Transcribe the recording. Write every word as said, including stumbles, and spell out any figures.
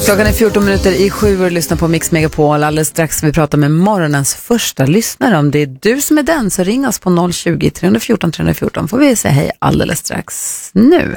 Klockan är fjorton minuter i sju och lyssnar på Mix Megapol. Alldeles strax ska vi prata med morgonens första lyssnare. Om det är du som är den så ring oss på noll tjugo, tre fjorton, tre fjorton. Får vi säga hej alldeles strax nu.